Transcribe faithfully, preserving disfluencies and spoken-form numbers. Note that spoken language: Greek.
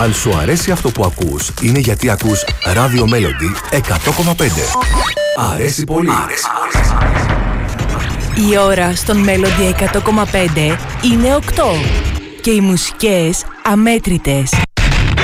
Αν σου αρέσει αυτό που ακούς, είναι γιατί ακούς Radio Melody εκατό κόμμα πέντε. Αρέσει πολύ. Αρέσει πολύ. Η ώρα στον Melody εκατό κόμμα πέντε είναι οκτώ και οι μουσικές αμέτρητες.